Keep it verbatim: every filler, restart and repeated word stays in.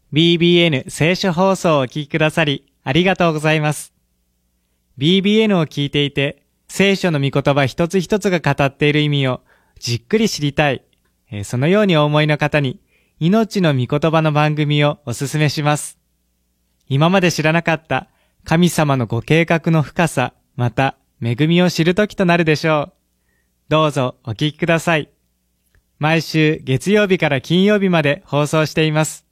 ビービーエヌ 聖書放送をお聞きくださりありがとうございます。ビービーエヌ を聞いていて、聖書の御言葉一つ一つが語っている意味をじっくり知りたい、えー、そのようにお思いの方に、命の御言葉の番組をお勧めします。今まで知らなかった神様のご計画の深さ、また恵みを知る時となるでしょう。どうぞお聞きください。毎週月曜日から金曜日まで放送しています。